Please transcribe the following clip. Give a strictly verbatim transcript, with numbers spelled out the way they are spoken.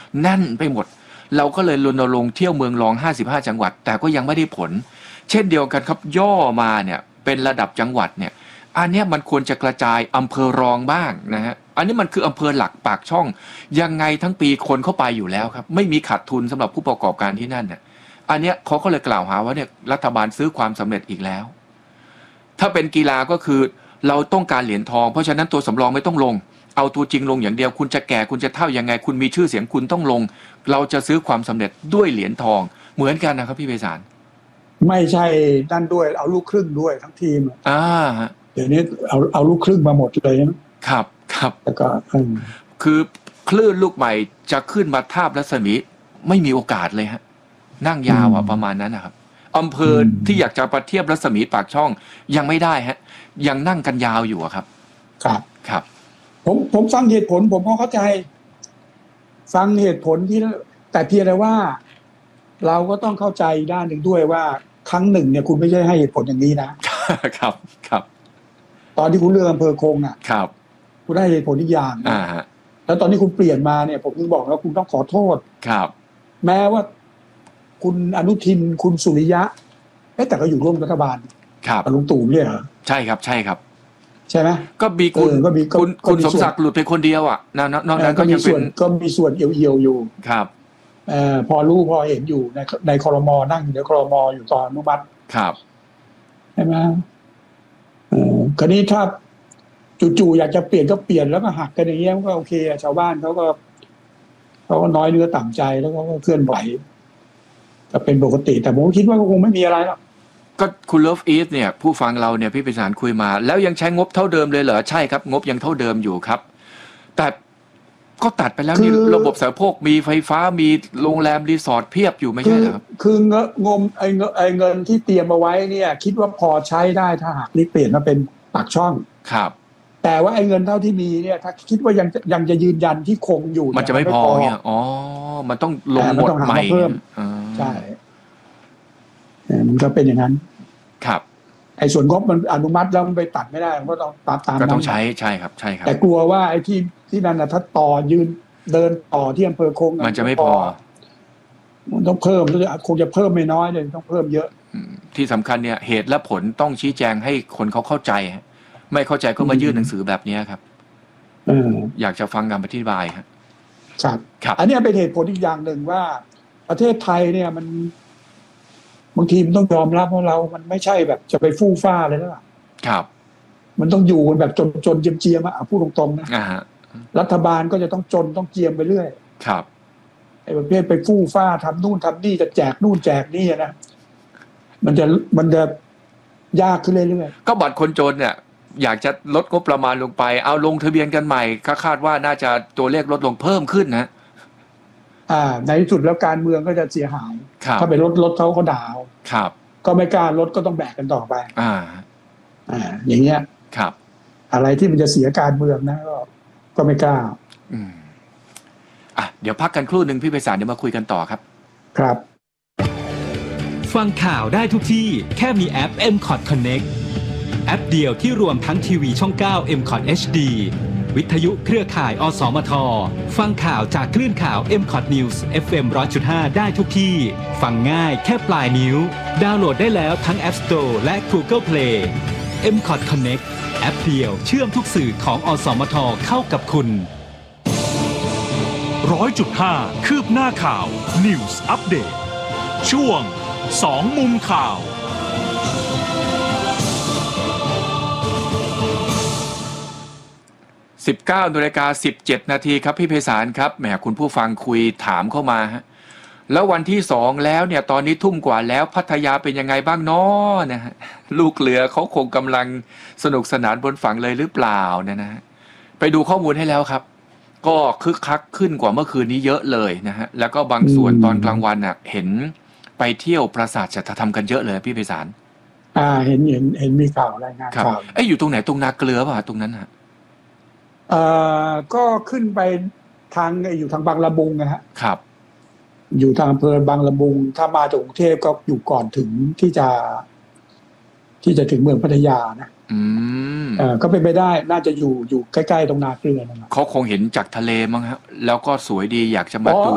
แน่นไปหมดเราก็เลยรณรงค์เที่ยวเมืองรองห้าสิบห้าจังหวัดแต่ก็ยังไม่ได้ผลเช่นเดียวกันครับย่อมาเนี่ยเป็นระดับจังหวัดเนี่ยอันนี้มันควรจะกระจายอำเภอรองบ้างนะฮะอันนี้มันคืออำเภอหลักปากช่องยังไงทั้งปีคนเข้าไปอยู่แล้วครับไม่มีขาดทุนสำหรับผู้ประกอบการที่นั่นเนี่ยอันนี้เขาก็เลยกล่าวหาว่าเนี่ยรัฐบาลซื้อความสำเร็จอีกแล้วถ้าเป็นกีฬาก็คือเราต้องการเหรียญทองเพราะฉะนั้นตัวสำรองไม่ต้องลงเอาตัวจริงลงอย่างเดียวคุณจะแก่คุณจะเฒ่ายังไงคุณมีชื่อเสียงคุณต้องลงเราจะซื้อความสำเร็จด้วยเหรียญทองเหมือนกันนะครับพี่ไพศาลไม่ใช่นั่นด้วยเอาลูกครึ่งด้วยทั้งทีมอ่าเดี๋ยวนี้เอาเอาลูกครึ่งมาหมดเลยนะครับครับแล้วก็คือคลื่นลูกใหม่จะขึ้นมาทาบรัศมีไม่มีโอกาสเลยฮะนั่งยาวอ่ะประมาณนั้นนะครับอำเภอที่อยากจะประเทียบรัศมีปากช่องยังไม่ได้ฮะยังนั่งกันยาวอยู่ครับครับครับผมผมฟังเหตุผลผมก็เข้าใจฟังเหตุผลที่แต่เพียงแต่ว่าเราก็ต้องเข้าใจด้านหนึ่งด้วยว่าครั้งหนึ่งเนี่ยคุณไม่ใช่ให้เหตุผลอย่างนี้นะครับครับตอนที่คุณเลือกอำเภอคงอ่ะครับคุณได้เหตุผลอีกอย่างอ่าฮะแล้วตอนนี้คุณเปลี่ยนมาเนี่ยผมถึงบอกว่าคุณต้องขอโทษครับแม้ว่าคุณอนุทินคุณสุริยะแต่ก็อยู่ร่วมรัฐบาลครับลุงตู่เนี่ยเหรอใช่ครับใช่ครับใช่ไหมก็มีคุณคุณคุณสมศักดิ์หลุดไปคนเดียวอ่ะนอกนั้นก็ยังเป็นก็มีส่วนเอี่ยวๆอยู่ครับเอ่อพอรู้พอเห็นอยู่ในในครม.นั่งอยู่ในครม.อยู่ตอนอนุมัติครับใช่ไหมเออคราวนี้ถ้าจู่ๆอยากจะเปลี่ยนก็เปลี่ยนแล้วก็หักกันอย่างเงี้ยก็โอเคชาวบ้านเขาก็เขาก็น้อยเนื้อต่ำใจแล้วก็เคลื่อนไหวก็เป็นปกติแต่ผมคิดว่าคงไม่มีอะไรหรอกก็คุณเลิฟอีทเนี่ยผู้ฟังเราเนี่ยพี่ไพศาลคุยมาแล้วยังใช้งบเท่าเดิมเลยเหรอใช่ครับงบยังเท่าเดิมอยู่ครับแต่ก็ตัดไปแล้วนี่ระบบสาธารณูปโภคมีไฟฟ้ามีโรงแรมรีสอร์ทเพียบอยู่ไม่ใช่เหรอครับคือเงินงมไอ้เงินไอ้เงินที่เตรียมเอาไว้เนี่ยคิดว่าพอใช้ได้ถ้าหากนี่เปลี่ยนมาเป็นปากช่องครับแต่ว่าไอ้เงินเท่าที่มีเนี่ยถ้าคิดว่ายังยังจะยืนยันที่คงอยู่มันจะไม่พอเนี่ยอ๋อมันต้องลงหมดใหม่เพิ่มใช่มันก็เป็นอย่างนั้นครับไอ้ส่วนงบมันอนุมัติแล้วมันไปตัดไม่ได้ก็ต้องตามตามก็ต้องใช้ใช่ครับใช่ครับแต่กลัวว่าไอ้ที่ที่นั่นนะถ้าต่อยืนเดินต่อที่อำเภอคงมันจะไม่พอมันต้องเพิ่มคงจะเพิ่มไม่น้อยเลยต้องเพิ่มเยอะที่สำคัญเนี่ยเหตุและผลต้องชี้แจงให้คนเขาเข้าใจไม่เข้าใจก็มายื่นหนังสือแบบนี้ครับอยากจะฟังคำอธิบายครับครับครับอันนี้เป็นเหตุผลอีกอย่างหนึ่งว่าประเทศไทยเนี่ยมันบางทีมันต้องยอมรับว่าเรามันไม่ใช่แบบจะไปฟู่ฟ้าเลยนะครับมันต้องอยู่กันแบบจนจนเจียมเจียมอ่ะพูดตรงๆนะรัฐบาลก็จะต้องจนต้องเจียมไปเรื่อยครับไอ้ประเภทไปฟู่ฟ้าทำนู่นทำนี่จะแจกนู่นแจกนี่นะมันจะมันจะยากขึ้นเรื่อยๆก็บัตรคนจนเนี่ยอยากจะลดงบประมาณลงไปเอาลงทะเบียนกันใหม่ก็คาดว่าน่าจะตัวเลขลดลงเพิ่มขึ้นนะอ่าในที่สุดแล้วการเมืองก็จะเสียหายถ้าไปลดลดเขาเขาด่าครับก็ไม่กล้าลดก็ต้องแบกกันต่อไปอ่าอ่าอย่างเงี้ยครับอะไรที่มันจะเสียการเมืองนะก็ก็ไม่กล้าอืมอ่ะเดี๋ยวพักกันครู่นึงพี่ไพศาลเดี๋ยวมาคุยกันต่อครับครับฟังข่าวได้ทุกที่แค่มีแอป เอ็ม คอท Connect แอปเดียวที่รวมทั้งทีวีช่องเก้า เอ็ม คอท เอช ดี วิทยุเครือข่ายอสมทฟังข่าวจากคลื่นข่าว เอ็ม คอท News เอฟ เอ็ม หนึ่งร้อยจุดห้า ได้ทุกที่ฟังง่ายแค่ปลายนิ้วดาวน์โหลดได้แล้วทั้ง App Store และ Google Play เอ็ม คอท Connect แอปเดียวเชื่อมทุกสื่อของอสมทเข้ากับคุณ หนึ่งร้อยจุดห้า คืบหน้าข่าว News Update ช่วงสองมุมข่าวสิบเก้านาฬิกาสิบเจ็ดนาทีครับพี่ไพศาลครับแหมคุณผู้ฟังคุยถามเข้ามาฮะแล้ววันที่สองแล้วเนี่ยตอนนี้ทุ่มกว่าแล้วพัทยาเป็นยังไงบ้างน้อนะฮะลูกเรือเขาคงกำลังสนุกสนานบนฝั่งเลยหรือเปล่าเนี่ยนะฮะไปดูข้อมูลให้แล้วครับก็คึกคักขึ้นกว่าเมื่อคืนนี้เยอะเลยนะฮะแล้วก็บางส่วนตอนกลางวันน่ะเห็นไปเที่ยวปราสาทจัตธรรมกันเยอะเลยพี่ไพศาลอ่าเห็นเห็นเห็นมีข่าวรายงานข่าวเอ้ยอยู่ตรงไหนตรงนาเกลือป่ะตรงนั้นฮะเอ่อก็ขึ้นไปทางอยู่ทางบางละมุงนะฮะครับอยู่ทางอำเภอบางละมุงถ้ามาจากกรุงเทพก็อยู่ก่อนถึงที่จะที่จะถึงเมืองพัทยานะอืมเอ่อก็เป็นไปได้น่าจะอยู่อยู่ใกล้ๆตรงนาเกลือนะเขาคงเห็นจากทะเลมั้งฮะแล้วก็สวยดีอยากจะมาดู